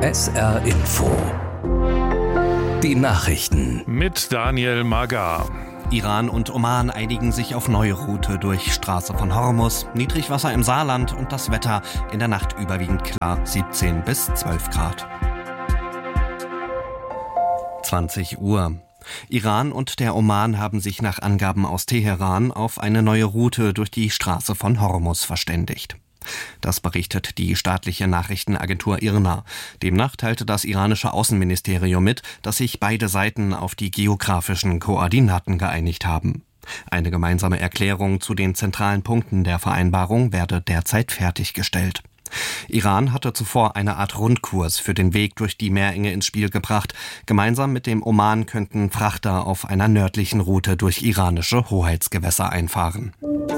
SR Info. Die Nachrichten. Mit Daniel Magar. Iran und Oman einigen sich auf neue Route durch Straße von Hormuz, Niedrigwasser im Saarland und das Wetter in der Nacht überwiegend klar, 17 bis 12 Grad. 20 Uhr. Iran und der Oman haben sich nach Angaben aus Teheran auf eine neue Route durch die Straße von Hormuz verständigt. Das berichtet die staatliche Nachrichtenagentur IRNA. Demnach teilte das iranische Außenministerium mit, dass sich beide Seiten auf die geografischen Koordinaten geeinigt haben. Eine gemeinsame Erklärung zu den zentralen Punkten der Vereinbarung werde derzeit fertiggestellt. Iran hatte zuvor eine Art Rundkurs für den Weg durch die Meerenge ins Spiel gebracht. Gemeinsam mit dem Oman könnten Frachter auf einer nördlichen Route durch iranische Hoheitsgewässer einfahren.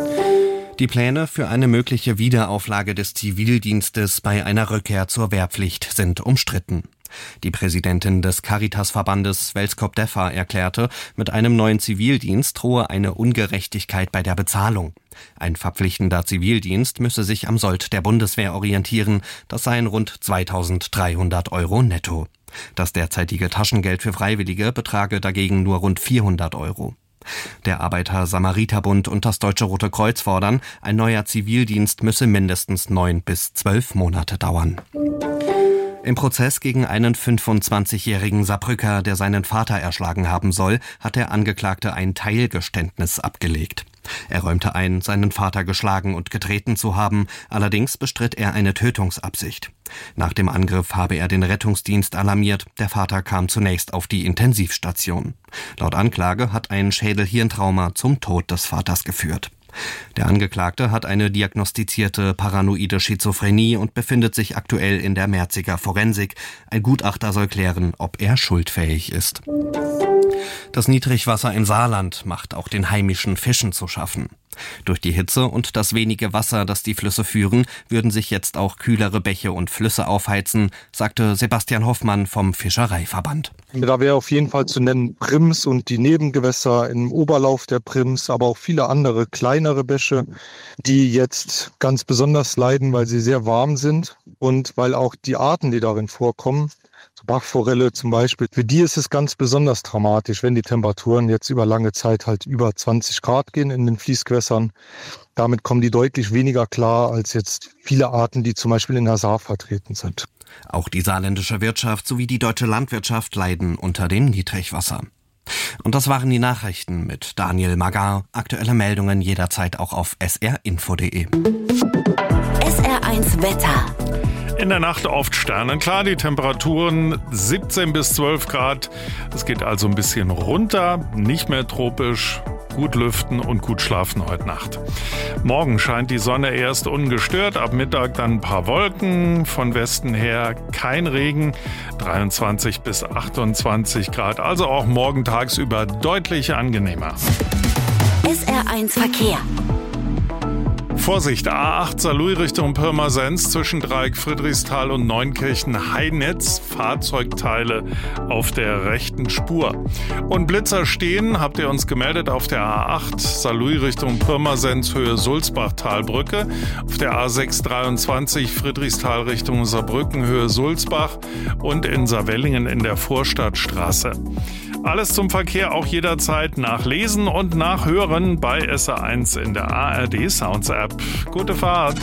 Die Pläne für eine mögliche Wiederauflage des Zivildienstes bei einer Rückkehr zur Wehrpflicht sind umstritten. Die Präsidentin des Caritas-Verbandes Velskop Defa erklärte, mit einem neuen Zivildienst drohe eine Ungerechtigkeit bei der Bezahlung. Ein verpflichtender Zivildienst müsse sich am Sold der Bundeswehr orientieren, das seien rund 2.300 € netto. Das derzeitige Taschengeld für Freiwillige betrage dagegen nur rund 400 €. Der Arbeiter-Samariter-Bund und das Deutsche Rote Kreuz fordern, ein neuer Zivildienst müsse mindestens 9 bis 12 Monate dauern. Im Prozess gegen einen 25-jährigen Saarbrücker, der seinen Vater erschlagen haben soll, hat der Angeklagte ein Teilgeständnis abgelegt. Er räumte ein, seinen Vater geschlagen und getreten zu haben, allerdings bestritt er eine Tötungsabsicht. Nach dem Angriff habe er den Rettungsdienst alarmiert, der Vater kam zunächst auf die Intensivstation. Laut Anklage hat ein Schädel-Hirntrauma zum Tod des Vaters geführt. Der Angeklagte hat eine diagnostizierte paranoide Schizophrenie und befindet sich aktuell in der Merziger Forensik. Ein Gutachter soll klären, ob er schuldfähig ist. Das Niedrigwasser im Saarland macht auch den heimischen Fischen zu schaffen. Durch die Hitze und das wenige Wasser, das die Flüsse führen, würden sich jetzt auch kühlere Bäche und Flüsse aufheizen, sagte Sebastian Hoffmann vom Fischereiverband. Da wäre auf jeden Fall zu nennen Prims und die Nebengewässer im Oberlauf der Prims, aber auch viele andere kleinere Bäche, die jetzt ganz besonders leiden, weil sie sehr warm sind und weil auch die Arten, die darin vorkommen, so Bachforelle zum Beispiel, für die ist es ganz besonders dramatisch, wenn die Temperaturen jetzt über lange Zeit halt über 20 Grad gehen in den Fließgewässern. Damit kommen die deutlich weniger klar als jetzt viele Arten, die zum Beispiel in der Saar vertreten sind. Auch die saarländische Wirtschaft sowie die deutsche Landwirtschaft leiden unter dem Niedrigwasser. Und das waren die Nachrichten mit Daniel Magar. Aktuelle Meldungen jederzeit auch auf srinfo.de. SR1 Wetter. In der Nacht oft sternenklar, die Temperaturen 17 bis 12 Grad. Es geht also ein bisschen runter, nicht mehr tropisch, gut lüften und gut schlafen heute Nacht. Morgen scheint die Sonne erst ungestört, ab Mittag dann ein paar Wolken, von Westen her kein Regen, 23 bis 28 Grad, also auch morgen tagsüber deutlich angenehmer. SR1 Verkehr. Vorsicht, A8 Saarlouis Richtung Pirmasens zwischen Dreieck Friedrichsthal und Neunkirchen-Heinetz. Fahrzeugteile auf der rechten Spur. Und Blitzer stehen, habt ihr uns gemeldet, auf der A8 Saarlouis Richtung Pirmasens Höhe Sulzbach-Talbrücke. Auf der A6 23 Friedrichsthal Richtung Saarbrücken Höhe Sulzbach und in Saarwellingen in der Vorstadtstraße. Alles zum Verkehr auch jederzeit nachlesen und nachhören bei SR1 in der ARD Sounds App. Gute Fahrt!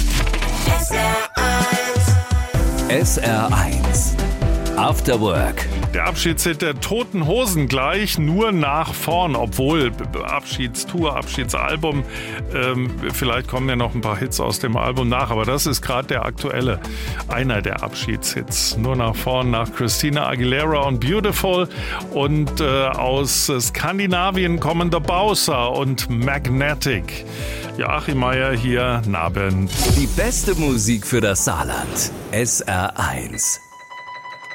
SR1 After Work. Der Abschiedshit der Toten Hosen gleich nur nach vorn, obwohl Abschiedstour, Abschiedsalbum, vielleicht kommen ja noch ein paar Hits aus dem Album nach, aber das ist gerade der aktuelle, einer der Abschiedshits. Nur nach vorn, nach Christina Aguilera und Beautiful, und aus Skandinavien kommen The Bowser und Magnetic. Joachim Meier hier, Nabend. Die beste Musik für das Saarland. SR1.